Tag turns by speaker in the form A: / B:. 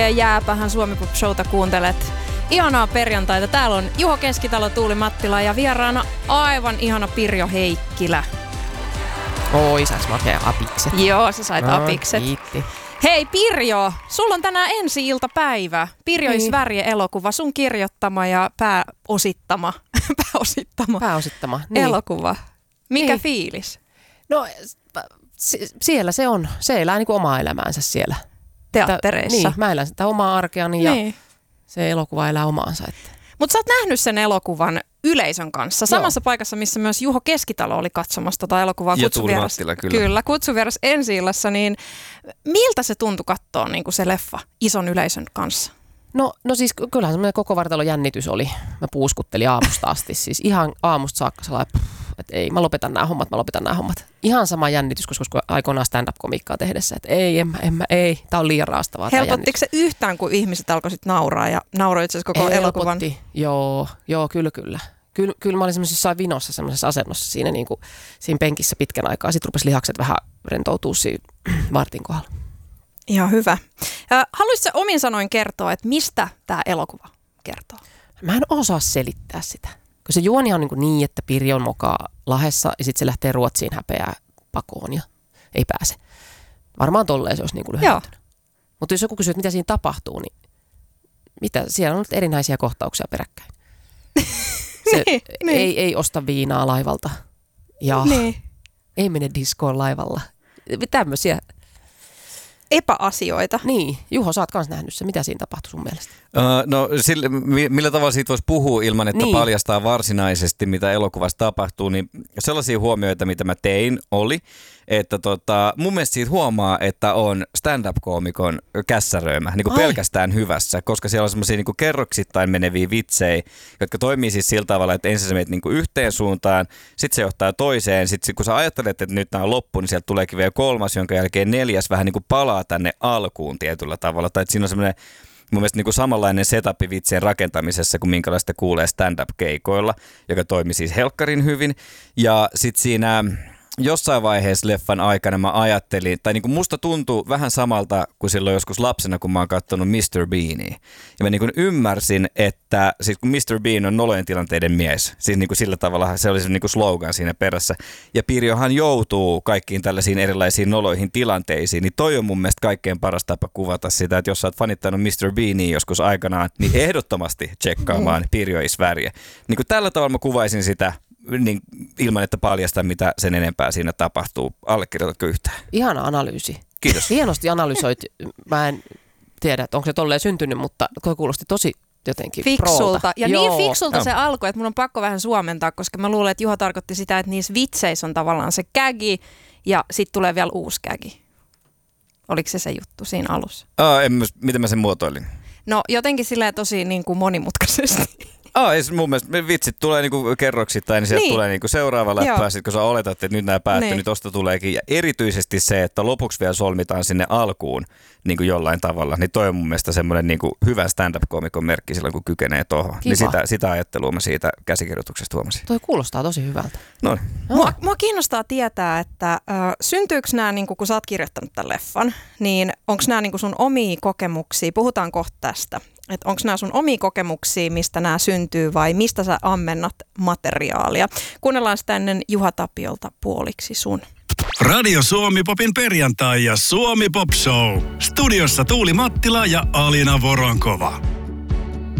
A: Jääpähän Suomi Pop Showta kuuntelet. Ihanaa perjantaita. Täällä on Juho Keskitalo, Tuuli Mattila ja vieraana aivan ihana Pirjo Heikkilä.
B: Oi, saaks mä oikein apikset?
A: Joo, sä sait apikset.
B: Kiitti.
A: Hei Pirjo, sulla on tänään ensi-iltapäivä. Pirjo is Värje-elokuva, sun kirjoittama ja pääosittama
B: Niin.
A: elokuva. Mikä
B: Niin.
A: fiilis?
B: No, siellä se on. Se elää niinku omaa elämäänsä siellä.
A: Teattereissa.
B: Niin, mä elän sitä omaa arkeani ja
A: Niin.
B: se elokuva elää omaansa.
A: Mutta sä oot nähnyt sen elokuvan yleisön kanssa. Samassa paikassa, missä myös Juho Keskitalo oli katsomassa tota elokuvaa.
C: Ja Tuuli Mattila, kyllä.
A: Kyllä, kutsuvieras ensi-illassa. Niin miltä se tuntui katsoa niin kuin se leffa ison yleisön kanssa?
B: No siis kyllähän semmoinen koko vartalon jännitys oli. Mä puuskuttelin aamusta asti. Siis ihan aamusta saakka sellainen, että ei, mä lopetan nämä hommat. Ihan sama jännitys, koska aikoinaan stand-up-komiikkaa tehdessä. Että ei, tää on liian raastavaa.
A: Helpottiko se yhtään, kun ihmiset alkoi sit nauraa ja nauroi itse asiassa koko elokuvan?
B: Joo, kyllä. Kyllä mä olin semmoisessa vinossa, semmoisessa asennossa siinä, niin kuin, siinä penkissä pitkän aikaa. Sitten rupesi lihakset vähän rentoutua siinä vartin kohdalla.
A: Ihan hyvä. Haluaisitko omin sanoin kertoa, että mistä tämä elokuva kertoo?
B: Mä en osaa selittää sitä. Kun se juoni on niin, että Pirjo on mokaa Lahdessa ja sitten se lähtee Ruotsiin häpeää pakoon ja ei pääse. Varmaan tolleen se olisi niin kuin lyhentynyt. Mutta jos joku kysyy, että mitä siinä tapahtuu, niin mitä? Siellä on nyt erinäisiä kohtauksia peräkkäin. Se ei osta viinaa laivalta ja ei mene diskoon laivalla. Tämmöisiä
A: epäasioita.
B: Niin. Juho, sä oot kans nähnyt se. Mitä siinä tapahtui sun mielestä?
C: No millä tavalla siitä voisi puhua ilman, että paljastaa varsinaisesti, mitä elokuvassa tapahtuu, niin sellaisia huomioita, mitä mä tein, oli, että mun mielestä siitä huomaa, että on stand-up-koomikon kässäröimä, niin kuin pelkästään hyvässä, koska siellä on semmoisia niin kuin kerroksittain meneviä vitsejä, jotka toimii siis sillä tavalla, että ensin sä menet niin kuin yhteen suuntaan, sitten se johtaa toiseen, sitten kun sä ajattelet, että nyt nämä on loppu, niin sieltä tuleekin vielä kolmas, jonka jälkeen neljäs vähän niin kuin palaa tänne alkuun tietyllä tavalla, tai että siinä on semmoinen mun mielestä niin kuin samanlainen setup vitsien rakentamisessa kuin minkälaista kuulee stand-up-keikoilla, joka toimi siis helkkarin hyvin. Ja sitten siinä jossain vaiheessa leffan aikana mä ajattelin, tai niin kuin musta tuntuu vähän samalta kuin silloin joskus lapsena, kun mä oon katsonut Mr. Beania. Ja mä niin kuin ymmärsin, että siis kun Mr. Bean on nolojen tilanteiden mies, siis niin kuin sillä tavalla se oli se niin kuin slogan siinä perässä. Ja Pirjohan joutuu kaikkiin tällaisiin erilaisiin noloihin tilanteisiin, niin toi on mun mielestä kaikkein paras tapa kuvata sitä, että jos sä oot fanittanut Mr. Beania joskus aikanaan, niin ehdottomasti tsekkaamaan Pirjo is Värje. Niin kuin tällä tavalla mä kuvaisin sitä, niin ilman, että paljastan, mitä sen enempää siinä tapahtuu. Allekirjoitatko yhtään?
B: Ihana analyysi.
C: Kiitos.
B: Hienosti analysoit. Mä en tiedä, että onko se tolleen syntynyt, mutta kuulosti tosi jotenkin
A: fiksulta. Ja
B: Joo.
A: niin fiksulta se alkoi, että mun on pakko vähän suomentaa, koska mä luulen, että Juho tarkoitti sitä, että niissä vitseissä on tavallaan se gagi ja sitten tulee vielä uusi gagi. Oliko se juttu siinä alussa?
C: Miten mä sen muotoilin?
A: No jotenkin silleen tosi niin kuin monimutkaisesti.
C: Mun mielestä vitsit tulee niinku kerroksittain, niin sieltä tulee niinku seuraava läppä, sit kun sä oletat, että nyt nämä päättyy, niin tosta tuleekin. Ja erityisesti se, että lopuksi vielä solmitaan sinne alkuun niinku jollain tavalla, niin toi on mun mielestä semmoinen niinku hyvä stand-up-koomikon merkki silloin, kun kykenee tohon. Niin sitä ajattelua mä siitä käsikirjoituksesta huomasin.
B: Toi kuulostaa tosi hyvältä.
C: No.
A: Mua kiinnostaa tietää, että syntyykö nämä, niin kun sä oot kirjoittanut tämän leffan, niin onko nämä niin sun omia kokemuksia, puhutaan kohta tästä, että onko nämä sun omia kokemuksia, mistä nämä syntyy vai mistä sä ammennat materiaalia. Kuunnellaan sitä ennen Juha Tapiolta puoliksi sun.
D: Radio Suomi Popin perjantai ja Suomi Pop Show. Studiossa Tuuli Mattila ja Alina Voronkova.